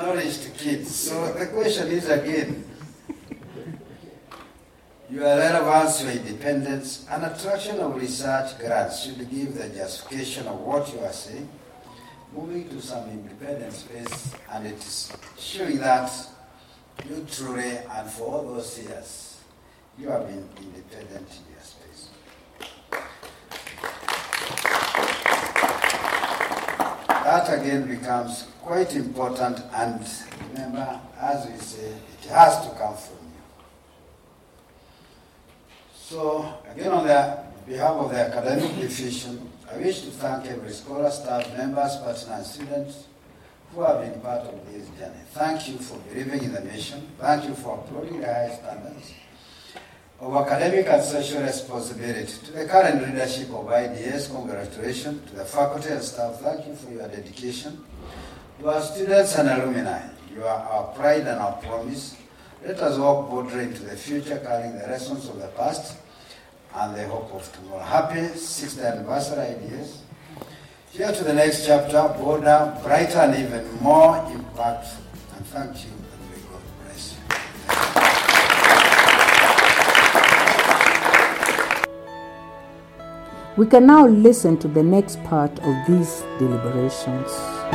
knowledge to kids. So the question is again, your relevance, your independence, and attraction of research grants should give the justification of what you are saying, moving to some independent space, and it is showing that you truly, and for all those years, you have been independent in your space. That again becomes quite important, and remember, as we say, it has to come from you. So, again, on the behalf of the academic division, I wish to thank every scholar, staff, members, partners, and students who have been part of this journey. Thank you for believing in the mission. Thank you for upholding the high standards of academic and social responsibility. To the current leadership of IDS, congratulations. To the faculty and staff, thank you for your dedication. To our students and alumni, you are our pride and our promise. Let us walk boldly into the future, carrying the lessons of the past and the hope of tomorrow. Happy 6th anniversary, IDS. Here to the next chapter, bolder, brighter, and even more impactful. And thank you, and may God bless you. We can now listen to the next part of these deliberations.